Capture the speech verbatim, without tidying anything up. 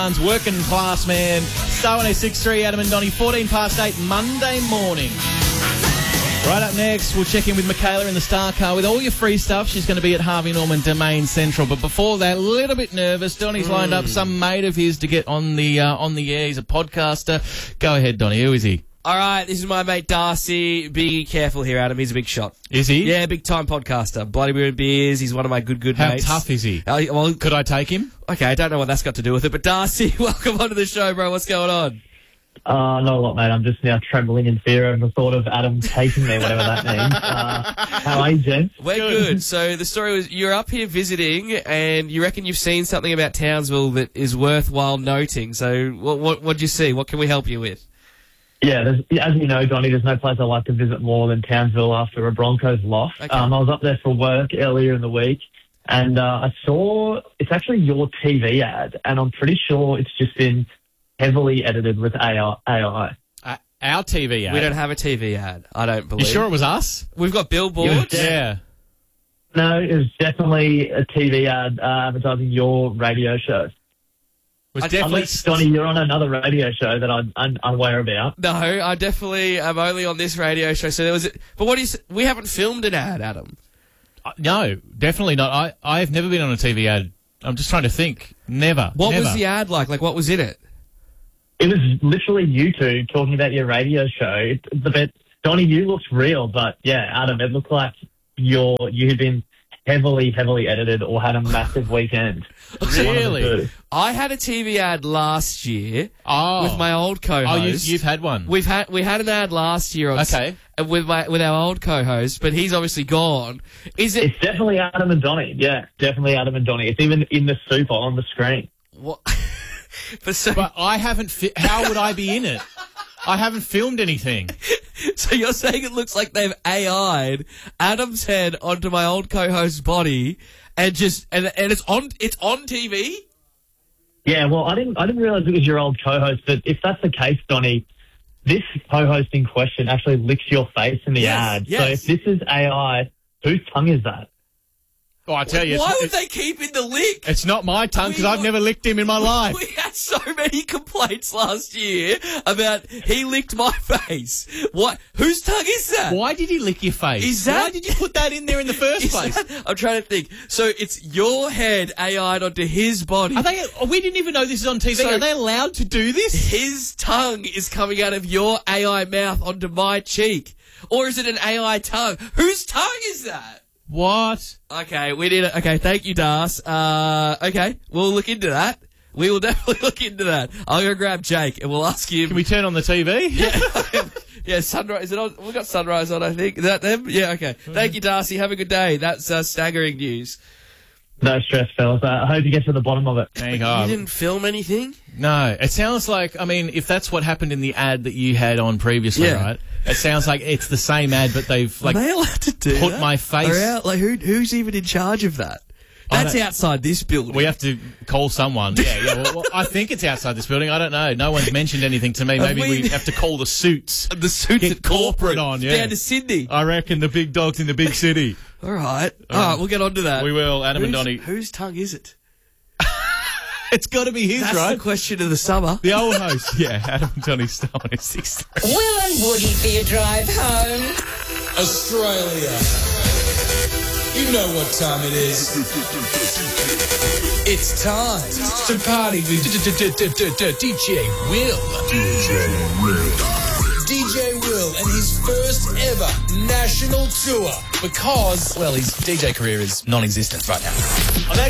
Working class man. Star one oh six point three, Adam and Donnie, fourteen past eight, Monday morning. Right up next, we'll check in with Michaela in the Star Car with all your free stuff. She's going to be at Harvey Norman Domain Central. But before that, a little bit nervous. Donnie's mm. lined up some mate of his to get on the uh, on the air. He's a podcaster. Go ahead, Donnie. Who is he? All right, this is my mate Darcy. Be careful here, Adam. He's a big shot. Is he? Yeah, big-time podcaster. Bloody Moon Beers. He's one of my good, good How mates. How tough is he? Uh, well, Could I take him? Okay, I don't know what that's got to do with it, but Darcy, welcome onto the show, bro. What's going on? Uh, not a lot, mate. I'm just now trembling in fear of the thought of Adam taking me, whatever that means. Uh, how are you, gents? We're good. good. So the story was, you're up here visiting, and you reckon you've seen something about Townsville that is worthwhile noting. So what what what'd you see? What can we help you with? Yeah, there's, as you know, Donnie, there's no place I like to visit more than Townsville after a Broncos loss. Okay. Um, I was up there for work earlier in the week, and uh, I saw it's actually your T V ad, and I'm pretty sure it's just been heavily edited with A I. A I. Uh, our T V ad? We don't have a T V ad, I don't believe. You sure it was us? We've got billboards. Yeah. No, it was definitely a T V ad uh, advertising your radio show. Was I, definitely unless, Donnie, you're on another radio show that I'm un- unaware about. No, I definitely am only on this radio show. So there was, but what is? We haven't filmed an ad, Adam. Uh, no, definitely not. I I've never been on a T V ad. I'm just trying to think. Never. What never. was the ad like? Like, what was in it? It was literally you two talking about your radio show. It, the bit, Donnie, you looked real, but yeah, Adam, it looked like you're you had been heavily, heavily edited or had a massive weekend. Really? I had a T V ad last year oh. with my old co-host. Oh, you've, you've had one. We've had we had an ad last year. On okay. S- with my with our old co-host, but he's obviously gone. Is it? It's definitely Adam and Donnie. Yeah, definitely Adam and Donnie. It's even in the super on the screen. What? but, so, but I haven't. Fi- how would I be in it? I haven't filmed anything. So you're saying it looks like they've A I'd Adam's head onto my old co-host's body, and just and and it's on it's on T V? Yeah, well, I didn't I didn't realise it was your old co-host, but if that's the case, Donnie, this co-host in question actually licks your face in the yes, ad. Yes. So if this is A I, whose tongue is that? Oh, I tell you, why it's, would they keep in the lick? It's not my tongue because I've never licked him in my life. We had so many complaints last year about he licked my face. What? Whose tongue is that? Why did he lick your face? Is that? Why did you put that in there in the first is place? That, I'm trying to think. So it's your head A I'd onto his body. Are they? We didn't even know this is on T V. So Are they allowed to do this? His tongue is coming out of your A I mouth onto my cheek, or is it an A I tongue? Whose tongue is that? What? Okay, we did it. Okay, thank you, Das. Uh, okay, we'll look into that. We will definitely look into that. I'll go grab Jake and we'll ask him. Can we turn on the T V? Yeah, yeah. Sunrise. Is it on? We've got Sunrise on, I think. Is that them? Yeah. Okay. Thank you, Darcy. Have a good day. That's uh, staggering news. No stress, fellas. Uh, I hope you get to the bottom of it. There you go. You didn't film anything? No. It sounds like, I mean, if that's what happened in the ad that you had on previously, Yeah. right? It sounds like it's the same ad, but they've like Are they allowed to do put that? my face. Are like who? Who's even in charge of that? That's outside this building. We have to call someone. Yeah, yeah. Well, well, I think it's outside this building. I don't know. No one's mentioned anything to me. Maybe we, we have to call the suits. The suits Get at corporate on. Yeah, down to Sydney. I reckon the big dogs in the big city. All right. All right, we'll get on to that. We will. Adam whose, and Donnie. Whose tongue is it? It's got to be his, That's right? the question of the summer. The old host. Yeah, Adam and Donnie Star one oh six point three. Will and Woody for your drive home. Australia. You know what time it is. It's time to party with D J Will. D J Will. D J Will and his first ever national tour because, well, his D J career is non-existent right now. I'm actually